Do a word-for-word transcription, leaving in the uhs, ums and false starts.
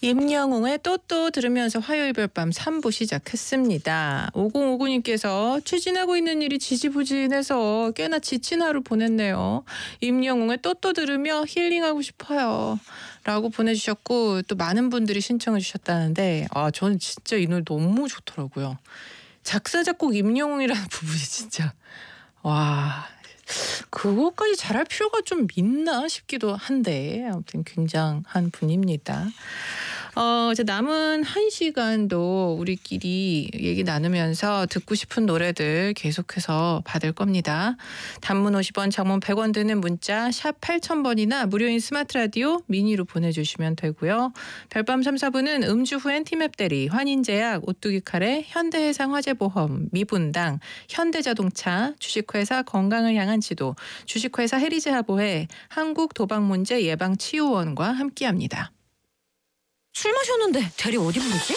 임영웅의 또또 들으면서 화요일 별밤 삼 부 시작했습니다. 오공오구 님께서 추진하고 있는 일이 지지부진해서 꽤나 지친 하루 보냈네요. 임영웅의 또또 들으며 힐링하고 싶어요. 라고 보내주셨고 또 많은 분들이 신청해 주셨다는데 아 저는 진짜 이 노래 너무 좋더라고요. 작사 작곡 임영웅이라는 부분이 진짜 와 그거까지 잘할 필요가 좀 있나 싶기도 한데 아무튼 굉장한 분입니다. 어, 이제 남은 한 시간도 우리끼리 얘기 나누면서 듣고 싶은 노래들 계속해서 받을 겁니다. 단문 오십 원, 장문 백 원 드는 문자 샵 팔천 번이나 무료인 스마트 라디오 미니로 보내주시면 되고요. 별밤 삼, 사 부는 음주 후엔 티맵 대리, 환인제약, 오뚜기 카레, 현대해상 화재보험, 미분당, 현대자동차, 주식회사 건강을 향한 지도, 주식회사 해리즈하보회, 한국도박문제예방치유원과 함께합니다. 술 마셨는데 대리 어디 부르지?